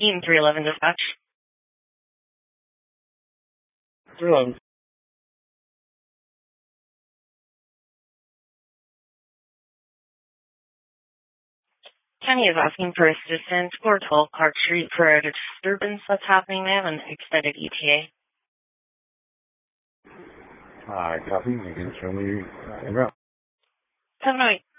Team 311 dispatch. 311. Kenny is asking for assistance for 12 Clark Street for a disturbance that's happening. They have an extended ETA. Copy. You can show me en route. 708.